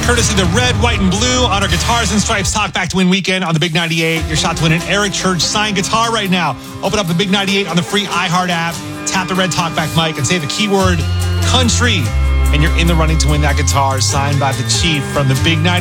Courtesy the red, white, and blue on our Guitars and Stripes Talk Back to Win weekend on the Big 98. Your shot to win an Eric Church signed guitar right now. Open up the Big 98 on the free iHeart app, tap the red talkback mic, and say the keyword country. And you're in the running to win that guitar signed by the Chief from the Big 98.